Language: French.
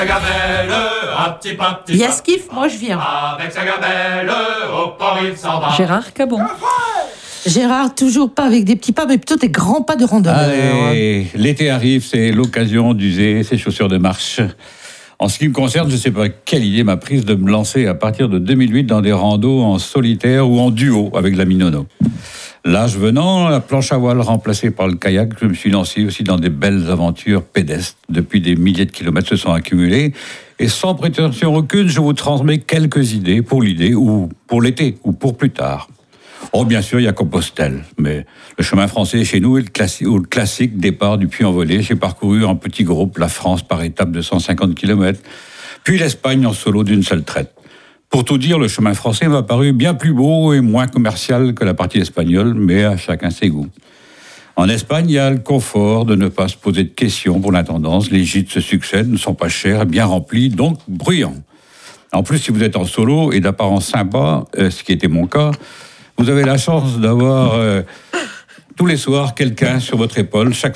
gamelle, un petit pain, petit Il y a Skiff, moi je viens. avec sa gamelle, au port il s'en va. Gérard Cabon. Gérard, toujours pas avec des petits pas, mais plutôt des grands pas de randonneur. Allez, l'été arrive, c'est l'occasion d'user ses chaussures de marche. En ce qui me concerne, je ne sais pas quelle idée m'a prise de me lancer à partir de 2008 dans des randos en solitaire ou en duo avec l'ami Nono. L'âge venant, la planche à voile remplacée par le kayak, je me suis lancé aussi dans des belles aventures pédestres. Depuis, des milliers de kilomètres se sont accumulés. Et sans prétention aucune, je vous transmets quelques idées pour l'idée, ou pour l'été, ou pour plus tard. Oh, bien sûr, il y a Compostelle, mais le chemin français chez nous est le classique départ du Puy-en-Velay. J'ai parcouru en petit groupe la France par étapes de 150 km, puis l'Espagne en solo d'une seule traite. Pour tout dire, le chemin français m'a paru bien plus beau et moins commercial que la partie espagnole, mais à chacun ses goûts. En Espagne, il y a le confort de ne pas se poser de questions pour l'intendance. Les gîtes se succèdent, ne sont pas chers, bien remplis, donc bruyants. En plus, si vous êtes en solo et d'apparence sympa, ce qui était mon cas, vous avez la chance d'avoir tous les soirs quelqu'un sur votre épaule, chaque